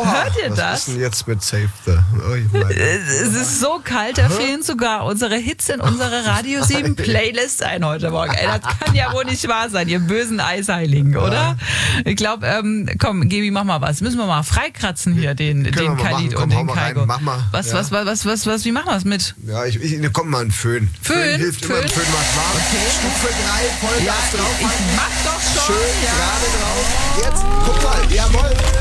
Hört ihr das? Was ist denn jetzt mit Save the... Oh, es ist so kalt, da fehlen sogar unsere Hits in unsere Radio 7 Playlist ein heute Morgen. Ey, das kann ja wohl nicht wahr sein, ihr bösen Eisheiligen, oder? Ich glaube, komm, Gebi, mach mal was. Müssen wir mal freikratzen hier, den Khalid und den Kaigo. Mach mal. Was, wie machen wir es mit? Ja, komm mal, ein Föhn. Föhn hilft immer, ein Föhn macht warm. Okay. Stufe 3, Vollgas drauf. Ich mach doch schon. Schön, gerade drauf. Jetzt, guck mal, jawohl.